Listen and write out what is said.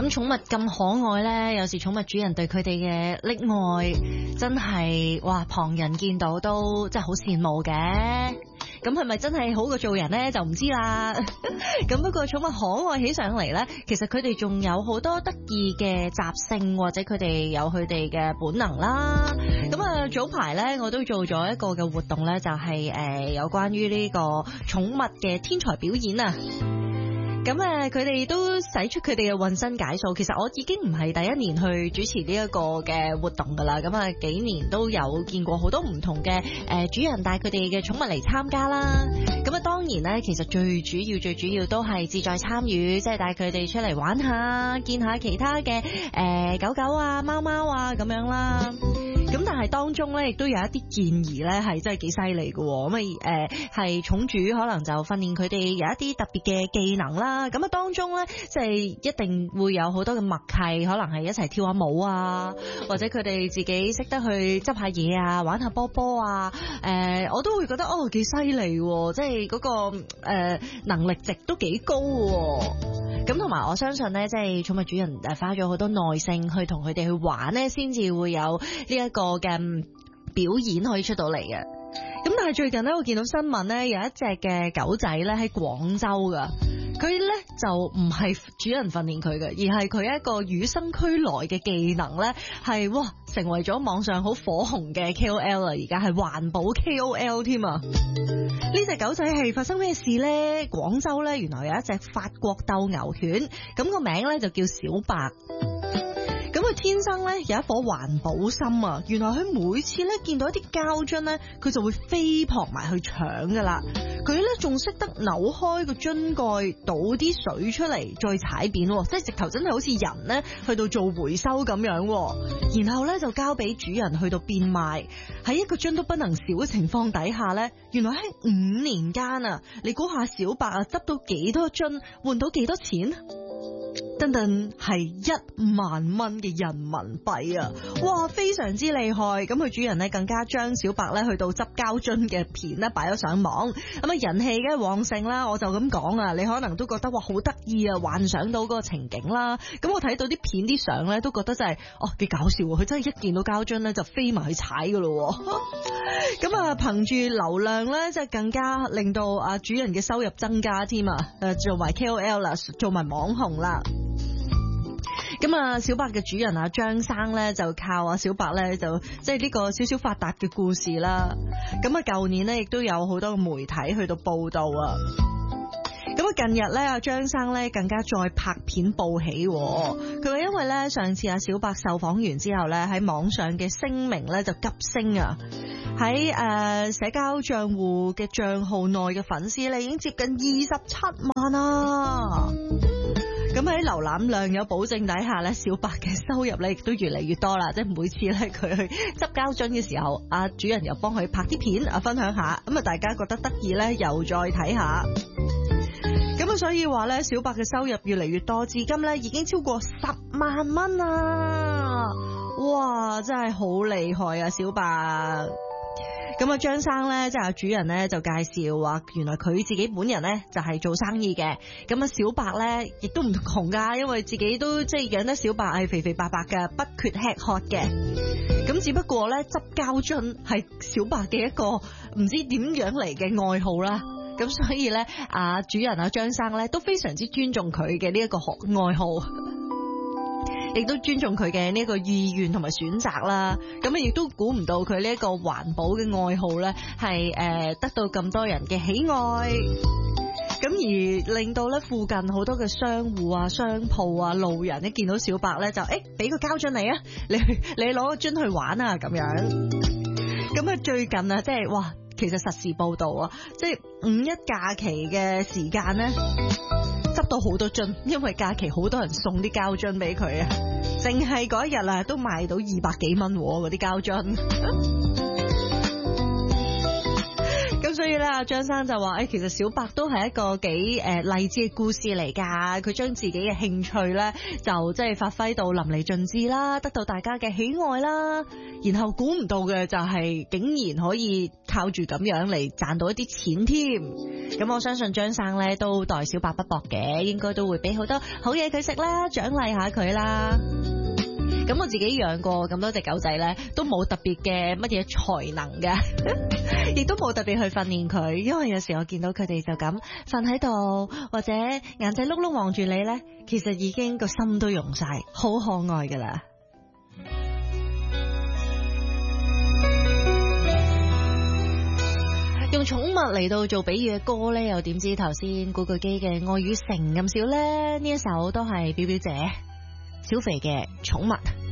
咁寵物咁可愛咧，有時寵物主人對佢哋嘅溺愛真係哇，旁人見到都真係好羨慕嘅。咁係咪真係好過做人呢？就唔知啦。咁不過寵物可愛起上嚟呢，其實佢哋仲有好多得意嘅習性，或者佢哋有佢哋嘅本能啦。咁啊，早排呢，我都做咗一個嘅活動呢，就係有關於呢個寵物嘅天才表演啊。咁佢哋都使出佢哋嘅渾身解數。其實我已經唔係第一年去主持呢一個嘅活動噶啦。咁啊，幾年都有見過好多唔同嘅主人帶佢哋嘅寵物嚟參加啦。咁啊，當然咧，其實最主要都係志在參與，即係帶佢哋出嚟玩下，見下其他嘅狗狗啊、貓貓啊咁樣啦。咁但係當中咧，亦都有一啲建議咧，係真係幾犀利嘅。咁係寵主可能就訓練佢哋有一啲特別嘅技能啦。咁啊，當中咧，即係一定會有好多嘅默契，可能係一齊跳下舞啊，或者佢哋自己識得去執下嘢啊，玩下波波啊。我都會覺得幾犀利，即係嗰個能力值都幾高。咁同埋我相信咧，即係寵物主人花咗好多耐性去同佢哋去玩咧，先至會有呢一個嘅表演可以出到嚟嘅。咁但係最近咧，我見到新聞咧，有一隻嘅狗仔咧喺廣州噶，佢咧就唔係主人訓練佢嘅，而係佢一個與生俱來嘅技能咧，係成為咗網上好火紅嘅 KOL 啦，而家係環保 KOL 添啊！呢隻狗仔係發生咩事呢？廣州咧原來有一隻法國鬥牛犬，咁個名咧就叫小白。咁佢天生咧有一顆環保心啊！原來佢每次咧見到一啲膠樽咧，佢就會飛撲埋去搶噶啦。佢咧仲識得扭開個樽蓋，倒啲水出嚟，再踩扁，即係直頭真係好似人咧去到做回收咁樣。然後咧就交俾主人去到變賣。喺一個樽都不能少嘅情況底下咧，原來喺5年間啊，你估下小白啊執到幾多樽，換到幾多錢？等等係1萬蚊嘅人民幣啊！哇，非常之厲害。咁佢主人咧更加將小白咧去到執膠樽嘅片咧擺咗上網，咁啊人氣嘅旺盛啦。我就咁講啊，你可能都覺得哇好得意啊，幻想到嗰個情景啦。咁我睇到啲片啲相咧，都覺得真係幾搞笑。佢真係一見到膠樽咧就飛埋去踩噶咯。咁啊憑住流量咧，即係更加令到啊主人嘅收入增加添啊！做埋 KOL 啦，做埋網紅啦。咁啊，小白嘅主人啊張生咧就靠啊小白咧就即係呢個少少發達嘅故事啦。咁啊舊年咧亦都有好多媒體去到報道啊。咁啊近日咧阿張生咧更加再拍片報喜，佢話因為咧上次阿小白受訪完之後咧喺網上嘅聲名咧就急升啊，喺社交賬戶嘅賬號內嘅粉絲咧已經接近27萬啊。咁喺瀏覽量有保證底下咧，小白嘅收入咧亦都越嚟越多啦。即係每次咧佢去執膠樽嘅時候，阿主人又幫佢拍啲片啊，分享下，咁啊大家覺得得意咧，又再睇下。咁啊，所以話咧，小白嘅收入越嚟越多，至今咧已經超過10萬蚊啊！哇，真係好厲害啊，小白！咁啊，張生咧，即係主人咧，就介紹話，原來佢自己本人咧就係做生意嘅。咁啊，小白咧亦都唔窮噶，因為自己都即係養得小白係肥肥白白嘅，不缺吃喝嘅。咁只不過咧，執膠樽係小白嘅一個唔知點樣嚟嘅愛好啦。咁所以咧，主人啊張生咧都非常之尊重佢嘅呢一個愛好。亦都尊重佢嘅呢一個意願同埋選擇啦，咁亦都估唔到佢呢一個環保嘅愛好咧，係得到咁多人嘅喜愛，咁而令到咧附近好多嘅商戶啊、商鋪啊、路人一見到小白咧就俾個膠樽你啊，你攞個樽去玩啊咁樣。咁啊最近啊即係哇，其實實時報道啊，即係5·1假期嘅時間咧。執到好多樽，因為假期好多人送啲膠樽俾佢啊，淨係嗰一日啊都賣到200幾蚊嗰啲膠樽。咁所所以咧，張生就話其實小白都係一個幾勵志嘅故事嚟㗎。佢將自己嘅興趣咧就即係發揮到淋漓盡致啦，得到大家嘅喜愛啦。然後估唔到嘅就係竟然可以靠住咁樣嚟賺到一啲錢添。咁我相信張生咧都待小白不薄嘅，應該都會俾好多好嘢佢食啦，獎勵下佢啦。咁我自己養過咁多隻狗仔咧，都冇特別嘅乜嘢才能嘅，亦都冇特別去訓練佢，因為有時我見到佢哋就咁瞓喺度，或者眼仔碌碌望住你咧，其實已經個心都溶晒，好可愛噶啦。用寵物嚟到做比喻嘅歌咧，又點知頭先古巨基嘅愛與誠咁少咧？呢一首都係表表姐小肥嘅寵物。